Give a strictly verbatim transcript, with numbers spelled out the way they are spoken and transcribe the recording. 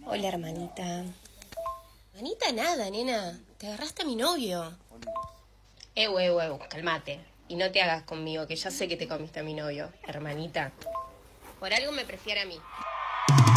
Hola, hermanita. Hermanita nada, nena. Te agarraste a mi novio. Ew, ew, ew, calmate. Y no te hagas conmigo, que ya sé que te comiste a mi novio, hermanita. Por algo me prefiere a mí.